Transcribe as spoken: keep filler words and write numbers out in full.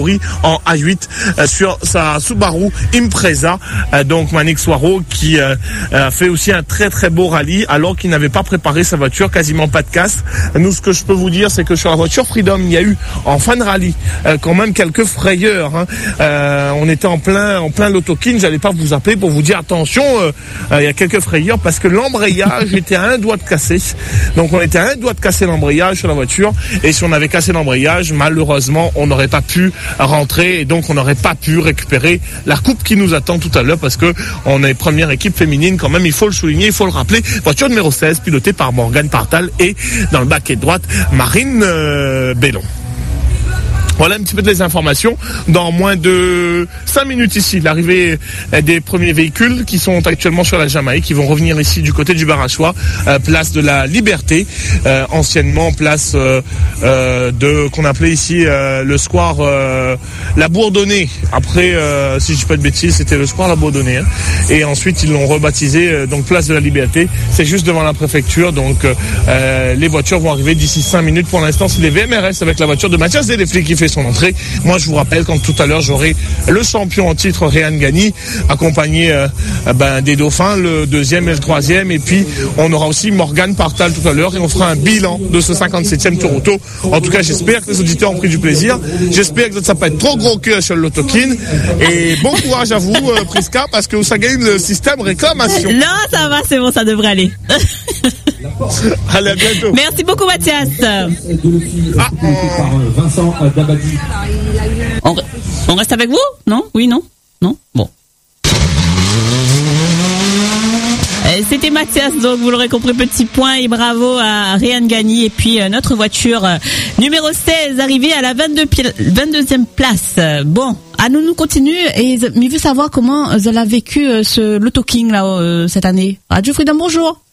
abri en A huit euh, sur sa Subaru Impreza. Euh, donc Manik Soiro qui euh, a fait aussi un très très beau rallye alors qu'il n'avait pas préparé sa voiture, quasiment pas de casse. Nous, ce que je peux vous dire, c'est que sur la voiture Freedom, il y a eu en fin de rallye euh, quand même quelques frayeurs. Hein. Euh, on était en plein en plein Lotokin, j'allais pas vous appeler pour vous dire attention, euh, euh, il y a quelques frayeurs parce que l'embrayage était à un doigt de casser. Donc on était à un doigt de casser l'embrayage sur la voiture, et si on avait cassé l'embrayage, malheureusement on n'aurait pas pu rentrer, et donc on n'aurait pas pu récupérer la coupe qui nous attend tout à l'heure, parce que on est première équipe féminine quand même, il faut le souligner, il faut le rappeler. Voiture numéro seize pilotée par Morgane Partal, et dans le baquet de droite Marine euh, Bellon. Voilà un petit peu de les informations. Dans moins de cinq minutes ici, l'arrivée des premiers véhicules qui sont actuellement sur la Jamaïque, qui vont revenir ici du côté du Barachois, euh, place de la Liberté, euh, anciennement place euh, euh, de qu'on appelait ici euh, le square euh, La Bourdonnais. Après, euh, si je dis pas de bêtises, c'était le square La Bourdonnais. Hein. Et ensuite, ils l'ont rebaptisé euh, donc place de la Liberté. C'est juste devant la préfecture. Donc, euh, les voitures vont arriver d'ici cinq minutes. Pour l'instant, c'est les V M R S avec la voiture de Mathias Delefli qui fait son entrée. Moi, je vous rappelle, quand tout à l'heure, j'aurai le champion en titre, Réan Gagny, accompagné euh, ben, des dauphins, le deuxième et le troisième. Et puis, on aura aussi Morgane Partal tout à l'heure, et on fera un bilan de ce cinquante-septième Tour Auto. En tout cas, j'espère que les auditeurs ont pris du plaisir. J'espère que ça ne va pas être trop gros cœur sur le Lotokin. Et bon courage à vous, euh, Prisca, parce que ça gagne le système réclamation. Non, ça va, c'est bon, ça devrait aller. Allez, à bientôt. Merci beaucoup, Mathias. Ah, on... on reste avec vous? Non? Oui, non? Non? Bon. C'était Mathias, donc vous l'aurez compris, petit point et bravo à Réan Gagny. Et puis euh, notre voiture euh, numéro seize arrivée à la vingt-deuxième place. Bon, à nous nous continue, et mais veut savoir comment elle a vécu euh, ce Loto King là euh, cette année. Radio Freedom, bonjour.